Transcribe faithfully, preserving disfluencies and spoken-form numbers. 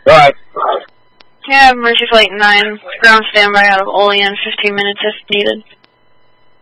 Alright. Yeah, Mercy Flight nine, ground standby out of Olean, fifteen minutes if needed.